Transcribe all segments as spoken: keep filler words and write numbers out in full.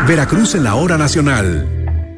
Veracruz en la hora nacional.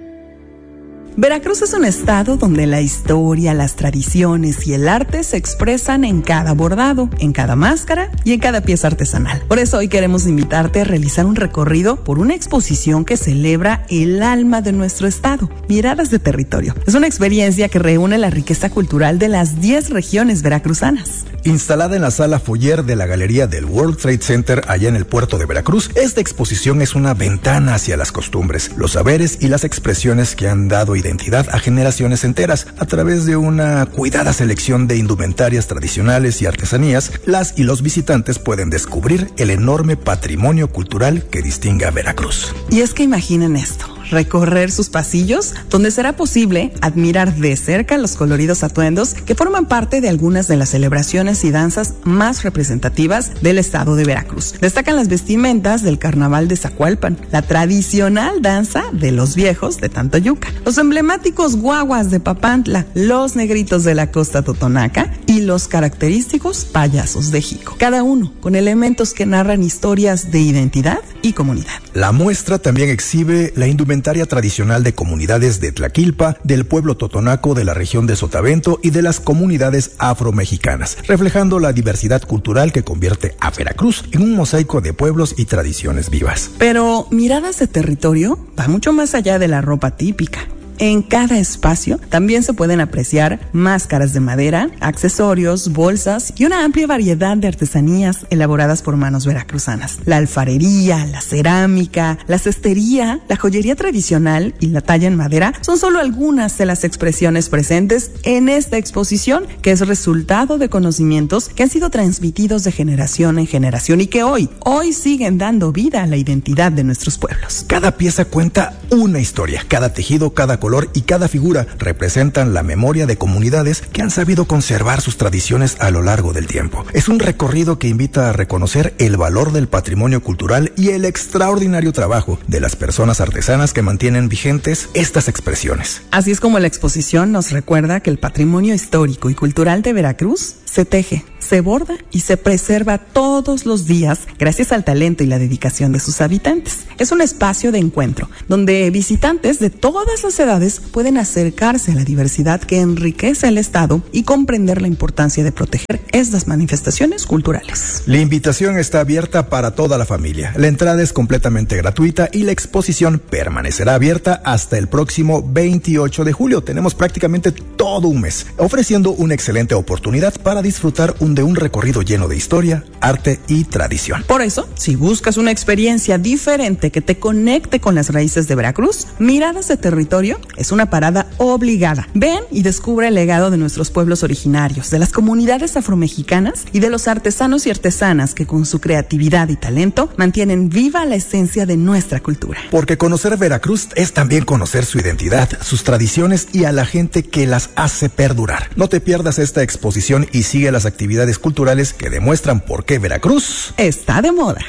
Veracruz es un estado donde la historia, las tradiciones y el arte se expresan en cada bordado, en cada máscara y en cada pieza artesanal. Por eso hoy queremos invitarte a realizar un recorrido por una exposición que celebra el alma de nuestro estado, Miradas de Territorio. Es una experiencia que reúne la riqueza cultural de las diez regiones veracruzanas. Instalada en la sala foyer de la galería del World Trade Center allá en el puerto de Veracruz, esta exposición es una ventana hacia las costumbres, los saberes y las expresiones que han dado identidad a generaciones enteras. A través de una cuidada selección de indumentarias tradicionales y artesanías, las y los visitantes pueden descubrir el enorme patrimonio cultural que distingue a Veracruz. Y es que imaginen esto: recorrer sus pasillos, donde será posible admirar de cerca los coloridos atuendos que forman parte de algunas de las celebraciones y danzas más representativas del estado de Veracruz. Destacan las vestimentas del Carnaval de Zacualpan, la tradicional danza de los viejos de Tantoyuca, los emblemáticos guaguas de Papantla, los negritos de la costa totonaca y los característicos payasos de Jico, cada uno con elementos que narran historias de identidad y comunidad. La muestra también exhibe la indumentaria tradicional de comunidades de Tlaquilpa, del pueblo totonaco de la región de Sotavento y de las comunidades afromexicanas, reflejando la diversidad cultural que convierte a Veracruz en un mosaico de pueblos y tradiciones vivas. Pero Miradas de Territorio va mucho más allá de la ropa típica. En cada espacio también se pueden apreciar máscaras de madera, accesorios, bolsas y una amplia variedad de artesanías elaboradas por manos veracruzanas. La alfarería, la cerámica, la cestería, la joyería tradicional y la talla en madera son solo algunas de las expresiones presentes en esta exposición, que es resultado de conocimientos que han sido transmitidos de generación en generación y que hoy, hoy siguen dando vida a la identidad de nuestros pueblos. Cada pieza cuenta una historia, cada tejido, cada color y cada figura representan la memoria de comunidades que han sabido conservar sus tradiciones a lo largo del tiempo. Es un recorrido que invita a reconocer el valor del patrimonio cultural y el extraordinario trabajo de las personas artesanas que mantienen vigentes estas expresiones. Así es como la exposición nos recuerda que el patrimonio histórico y cultural de Veracruz se teje, se borda y se preserva todos los días gracias al talento y la dedicación de sus habitantes. Es un espacio de encuentro donde visitantes de todas las edades pueden acercarse a la diversidad que enriquece el estado y comprender la importancia de proteger estas manifestaciones culturales. La invitación está abierta para toda la familia. La entrada es completamente gratuita y la exposición permanecerá abierta hasta el próximo veintiocho de julio. Tenemos prácticamente todo un mes, ofreciendo una excelente oportunidad para disfrutar un de un recorrido lleno de historia, arte y tradición. Por eso, si buscas una experiencia diferente que te conecte con las raíces de Veracruz, Miradas de Territorio es una parada obligada. Ven y descubre el legado de nuestros pueblos originarios, de las comunidades afromexicanas y de los artesanos y artesanas que con su creatividad y talento mantienen viva la esencia de nuestra cultura. Porque conocer Veracruz es también conocer su identidad, sus tradiciones y a la gente que las hace perdurar. No te pierdas esta exposición y sigue las actividades culturales que demuestran por qué Veracruz está de moda.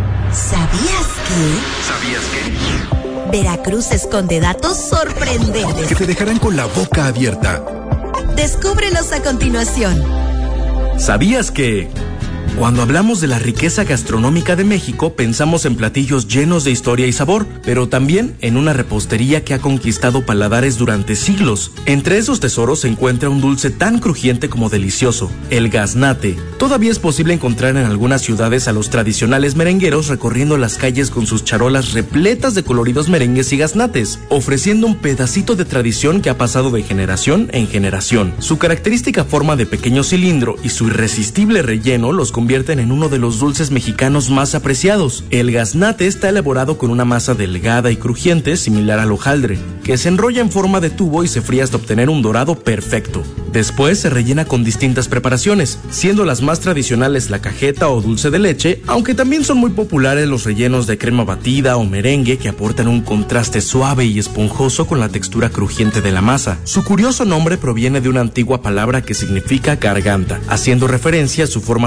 ¿Sabías que? ¿Sabías que? Veracruz esconde datos sorprendentes Que te dejarán con la boca abierta. Descúbrelos a continuación. ¿Sabías que? Cuando hablamos de la riqueza gastronómica de México, pensamos en platillos llenos de historia y sabor, pero también en una repostería que ha conquistado paladares durante siglos. Entre esos tesoros se encuentra un dulce tan crujiente como delicioso, el gaznate. Todavía es posible encontrar en algunas ciudades a los tradicionales merengueros recorriendo las calles con sus charolas repletas de coloridos merengues y gaznates, ofreciendo un pedacito de tradición que ha pasado de generación en generación. Su característica forma de pequeño cilindro y su irresistible relleno los convierten en uno de los dulces mexicanos más apreciados. El gaznate está elaborado con una masa delgada y crujiente similar al hojaldre, que se enrolla en forma de tubo y se fríe hasta obtener un dorado perfecto. Después se rellena con distintas preparaciones, siendo las más tradicionales la cajeta o dulce de leche, aunque también son muy populares los rellenos de crema batida o merengue que aportan un contraste suave y esponjoso con la textura crujiente de la masa. Su curioso nombre proviene de una antigua palabra que significa garganta, haciendo referencia a su forma tubular,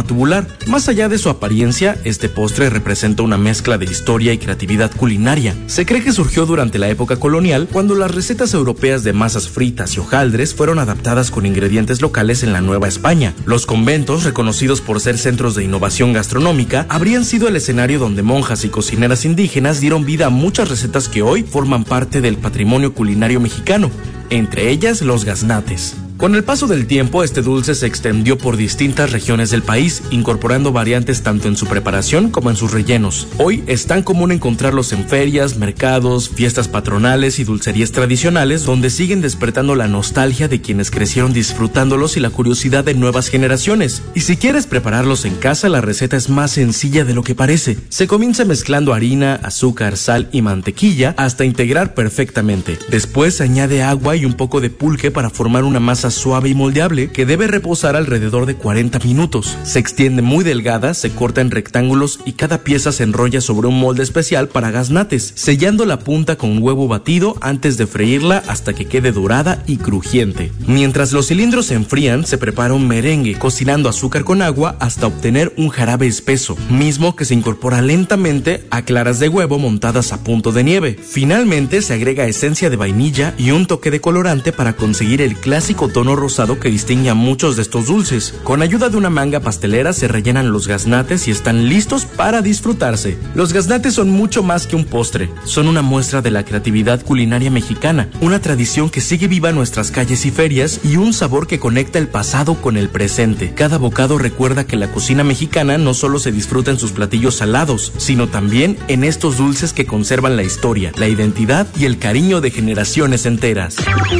paladar. Más allá de su apariencia, este postre representa una mezcla de historia y creatividad culinaria. Se cree que surgió durante la época colonial, cuando las recetas europeas de masas fritas y hojaldres fueron adaptadas con ingredientes locales en la Nueva España. Los conventos, reconocidos por ser centros de innovación gastronómica, habrían sido el escenario donde monjas y cocineras indígenas dieron vida a muchas recetas que hoy forman parte del patrimonio culinario mexicano, entre ellas los gaznates. Con el paso del tiempo, este dulce se extendió por distintas regiones del país, incorporando variantes tanto en su preparación como en sus rellenos. Hoy es tan común encontrarlos en ferias, mercados, fiestas patronales y dulcerías tradicionales, donde siguen despertando la nostalgia de quienes crecieron disfrutándolos y la curiosidad de nuevas generaciones. Y si quieres prepararlos en casa, la receta es más sencilla de lo que parece. Se comienza mezclando harina, azúcar, sal y mantequilla hasta integrar perfectamente. Después se añade agua y un poco de pulque para formar una masa suave y moldeable que debe reposar alrededor de cuarenta minutos. Se extiende muy delgada, se corta en rectángulos y cada pieza se enrolla sobre un molde especial para gaznates, sellando la punta con huevo batido antes de freírla hasta que quede dorada y crujiente. Mientras los cilindros se enfrían, se prepara un merengue, cocinando azúcar con agua hasta obtener un jarabe espeso, mismo que se incorpora lentamente a claras de huevo montadas a punto de nieve. Finalmente se agrega esencia de vainilla y un toque de colorante para conseguir el clásico tono rosado que distingue a muchos de estos dulces. Con ayuda de una manga pastelera se rellenan los gaznates y están listos para disfrutarse. Los gaznates son mucho más que un postre, son una muestra de la creatividad culinaria mexicana, una tradición que sigue viva en nuestras calles y ferias y un sabor que conecta el pasado con el presente. Cada bocado recuerda que la cocina mexicana no solo se disfruta en sus platillos salados, sino también en estos dulces que conservan la historia, la identidad y el cariño de generaciones enteras.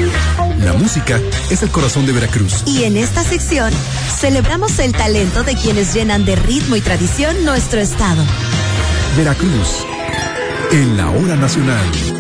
La música es el corazón de Veracruz. Y en esta sección celebramos el talento de quienes llenan de ritmo y tradición nuestro estado. Veracruz, en la hora nacional.